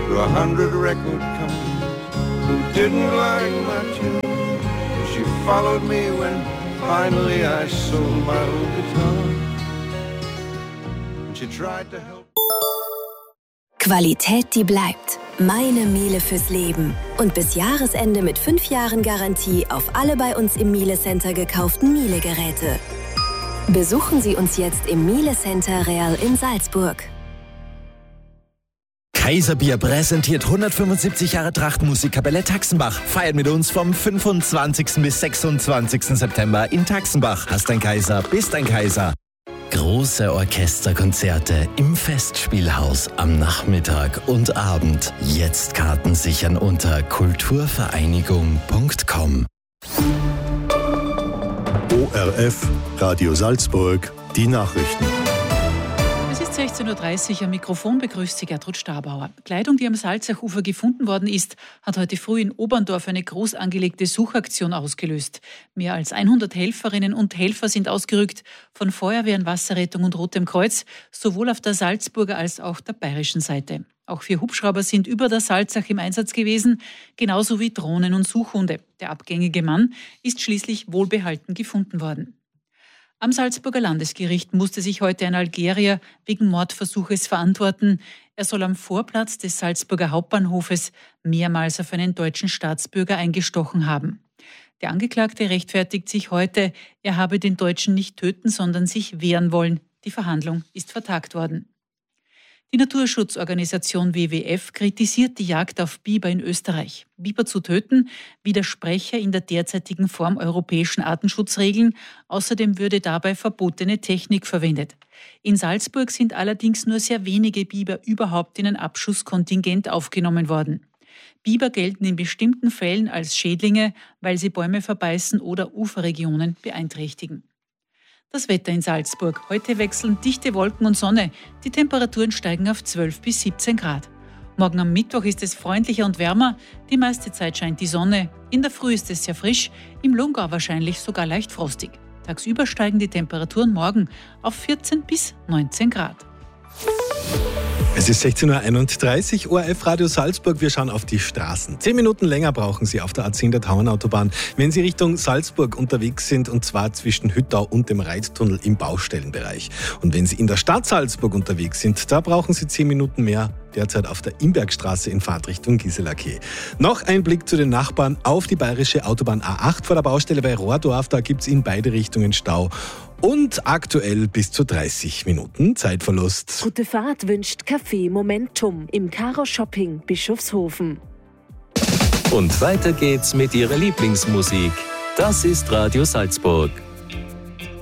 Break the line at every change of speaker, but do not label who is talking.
to 100 record companies who didn't like my tune. She followed me when finally I sold my old guitar. And she tried to help.
Qualität, die bleibt. Meine Miele fürs Leben. Und bis Jahresende mit 5 Jahren Garantie auf alle bei uns im Miele Center gekauften Miele-Geräte. Besuchen Sie uns jetzt im Miele Center Real in Salzburg.
Kaiserbier präsentiert 175 Jahre Trachtmusikkapelle Taxenbach. Feiert mit uns vom 25. bis 26. September in Taxenbach. Hast ein Kaiser, bist ein Kaiser. Große Orchesterkonzerte im Festspielhaus am Nachmittag und Abend. Jetzt Karten sichern unter kulturvereinigung.com.
ORF, Radio Salzburg, die Nachrichten.
Es ist 16.30 Uhr, am Mikrofon begrüßt Sie Gertrud Stabauer. Kleidung, die am Salzachufer gefunden worden ist, hat heute früh in Oberndorf eine groß angelegte Suchaktion ausgelöst. Mehr als 100 Helferinnen und Helfer sind ausgerückt, von Feuerwehren, Wasserrettung und Rotem Kreuz, sowohl auf der Salzburger als auch der bayerischen Seite. Auch 4 Hubschrauber sind über der Salzach im Einsatz gewesen, genauso wie Drohnen und Suchhunde. Der abgängige Mann ist schließlich wohlbehalten gefunden worden. Am Salzburger Landesgericht musste sich heute ein Algerier wegen Mordversuches verantworten. Er soll am Vorplatz des Salzburger Hauptbahnhofes mehrmals auf einen deutschen Staatsbürger eingestochen haben. Der Angeklagte rechtfertigt sich heute, er habe den Deutschen nicht töten, sondern sich wehren wollen. Die Verhandlung ist vertagt worden. Die Naturschutzorganisation WWF kritisiert die Jagd auf Biber in Österreich. Biber zu töten widerspreche in der derzeitigen Form europäischen Artenschutzregeln. Außerdem würde dabei verbotene Technik verwendet. In Salzburg sind allerdings nur sehr wenige Biber überhaupt in ein Abschusskontingent aufgenommen worden. Biber gelten in bestimmten Fällen als Schädlinge, weil sie Bäume verbeißen oder Uferregionen beeinträchtigen. Das Wetter in Salzburg. Heute wechseln dichte Wolken und Sonne. Die Temperaturen steigen auf 12 bis 17 Grad. Morgen am Mittwoch ist es freundlicher und wärmer. Die meiste Zeit scheint die Sonne. In der Früh ist es sehr frisch, im Lungau wahrscheinlich sogar leicht frostig. Tagsüber steigen die Temperaturen morgen auf 14 bis 19 Grad.
Es ist 16.31 Uhr, ORF Radio Salzburg. Wir schauen auf die Straßen. 10 Minuten länger brauchen Sie auf der A10 der Tauernautobahn, wenn Sie Richtung Salzburg unterwegs sind, und zwar zwischen Hüttau und dem Reittunnel im Baustellenbereich. Und wenn Sie in der Stadt Salzburg unterwegs sind, da brauchen Sie 10 Minuten mehr, derzeit auf der Imbergstraße in Fahrtrichtung Gisela-Keh. Noch ein Blick zu den Nachbarn auf die bayerische Autobahn A8 vor der Baustelle bei Rohrdorf. Da gibt es in beide Richtungen Stau. Und aktuell bis zu 30 Minuten Zeitverlust.
Gute Fahrt wünscht Café Momentum im Karo Shopping Bischofshofen.
Und weiter geht's mit Ihrer Lieblingsmusik. Das ist Radio Salzburg.